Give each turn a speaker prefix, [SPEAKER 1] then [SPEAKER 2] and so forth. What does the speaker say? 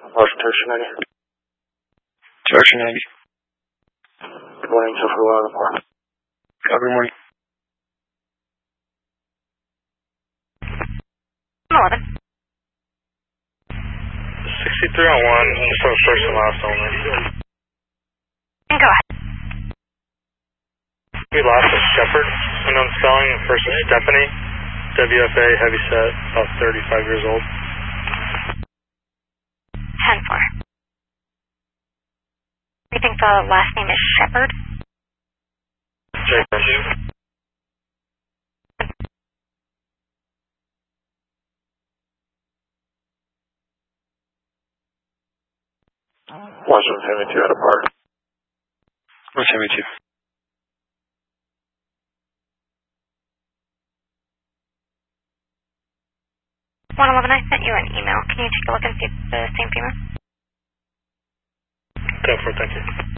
[SPEAKER 1] Ocean 90.
[SPEAKER 2] Ocean 90.
[SPEAKER 1] Good morning, so for the report.
[SPEAKER 2] Good morning.
[SPEAKER 3] 11.
[SPEAKER 4] 63 on 1, just for first and last only.
[SPEAKER 3] And go ahead.
[SPEAKER 4] We last is Shepard, unknown spelling, first is Stephanie, WFA, heavy set, about 35 years old.
[SPEAKER 3] 10-4. We think the last name is Shepard.
[SPEAKER 4] Jacob.
[SPEAKER 1] Washington 72 at a park.
[SPEAKER 2] 172.
[SPEAKER 3] 111, I sent you an email. Can you take a look and see if it's the same female?
[SPEAKER 4] 10-4, thank you.